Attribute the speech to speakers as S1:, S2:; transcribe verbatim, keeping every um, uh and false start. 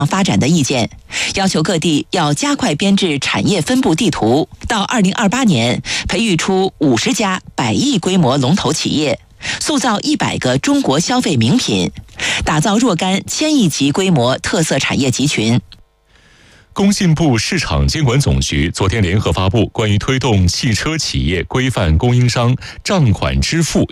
S1: 发展的意见，要求各地要加快编制产业分布地图，到二零二八年培育出五十家百亿规模龙头企业，塑造一百个中国消费名品，打造若干千亿级规模特色产业集群。
S2: 工信部市场监管总局昨天联合发布关于推动汽车企业规范供应商账款支付